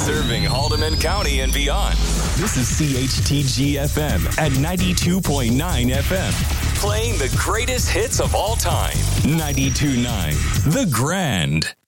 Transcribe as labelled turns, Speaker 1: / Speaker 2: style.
Speaker 1: Serving Haldeman County and beyond. This is CHTG FM at 92.9 FM. Playing the greatest hits of all time. 92.9 The Grand.